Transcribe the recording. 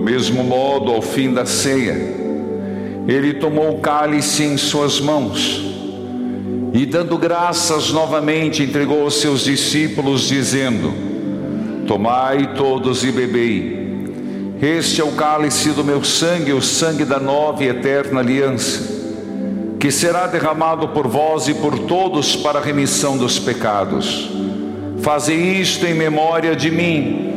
mesmo modo, ao fim da ceia, ele tomou o cálice em suas mãos e, dando graças novamente, entregou aos seus discípulos, dizendo: tomai todos e bebei. Este é o cálice do meu sangue, o sangue da nova e eterna aliança, que será derramado por vós e por todos para a remissão dos pecados. Fazei isto em memória de mim.